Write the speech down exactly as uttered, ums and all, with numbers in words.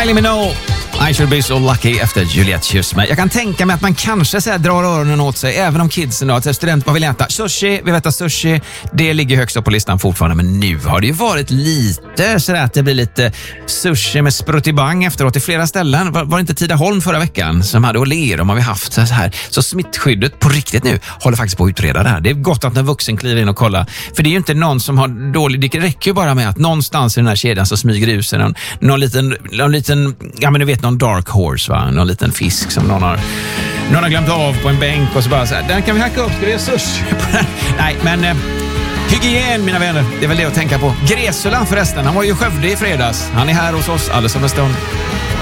Kylie Minogue, I should be so lucky efter Juliette Kyss mig. Jag kan tänka mig att man kanske så här drar öronen åt sig, även om kidsen då, att studenter vad vill äta? Sushi, vi vet att sushi, det ligger högst upp på listan fortfarande, men nu har det ju varit lite så att det blir lite sushi med spruttibang efteråt i flera ställen. Var, var det inte Tidaholm förra veckan som hade, och Lerum har vi haft så här. Så smittskyddet på riktigt nu håller faktiskt på att utreda det här. Det är gott att när vuxen kliver in och kollar, för det är ju inte någon som har dålig, det räcker ju bara med att någonstans i den här kedjan så smyger ut sig någon, någon liten, någon liten, ja men du vet, någon dark horse, va? Någon liten fisk som någon har, någon har glömt av på en bänk och så bara så här, den kan vi hacka upp, ska vi göra sushi på den? Nej, men eh, hygien, mina vänner, det är väl det att tänka på. Gräsula förresten, han var ju i Skövde i fredags. Han är här hos oss alldeles om en stund.